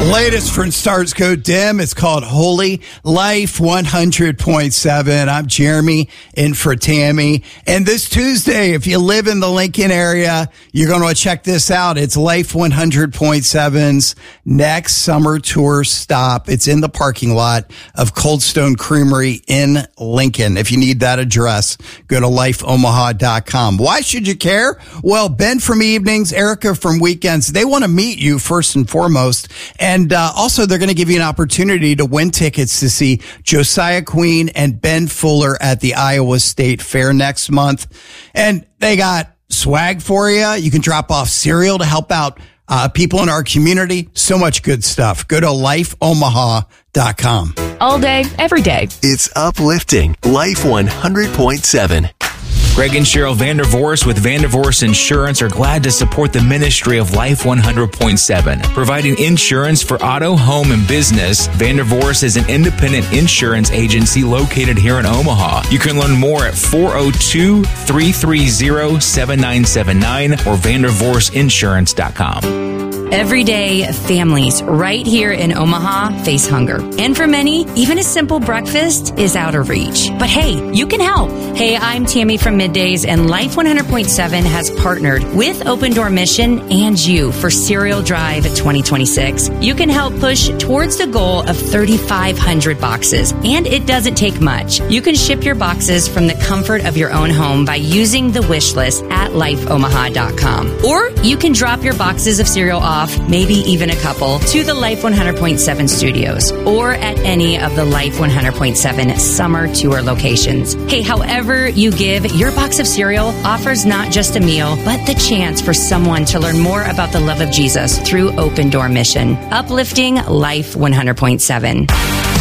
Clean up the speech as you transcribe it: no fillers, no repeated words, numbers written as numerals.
Latest from Stars Go Dim. It's called Holy Life 100.7. I'm Jeremy in for Tammy. And this Tuesday, if you live in the Lincoln area, you're going to check this out. It's Life 100.7's next summer tour stop. It's in the parking lot of Cold Stone Creamery in Lincoln. If you need that address, go to lifeomaha.com. Why should you care? Well, Ben from Evenings, Erica from Weekends, they want to meet you first and foremost. And also, they're going to give you an opportunity to win tickets to see Josiah Queen and Ben Fuller at the Iowa State Fair next month. And they got swag for you. You can drop off cereal to help out people in our community. So much good stuff. Go to lifeomaha.com. All day, every day. It's uplifting. Life 100.7. Greg and Cheryl Vandervoorst with Vandervoorst Insurance are glad to support the ministry of Life 100.7, providing insurance for auto, home, and business. Vandervoorst is an independent insurance agency located here in Omaha. You can learn more at 402-330-7979 or vandervorstinsurance.com. Everyday families right here in Omaha face hunger. And for many, even a simple breakfast is out of reach. But hey, you can help. Hey, I'm Tammy from Middays, and Life 100.7 has partnered with Open Door Mission and you for Cereal Drive 2026. You can help push towards the goal of 3,500 boxes, and it doesn't take much. You can ship your boxes from the comfort of your own home by using the wish list at lifeomaha.com. Or you can drop your boxes of cereal off, maybe even a couple, to the Life 100.7 studios or at any of the Life 100.7 summer tour locations. Hey, however you give, your box of cereal offers not just a meal, but the chance for someone to learn more about the love of Jesus through Open Door Mission. Uplifting Life 100.7.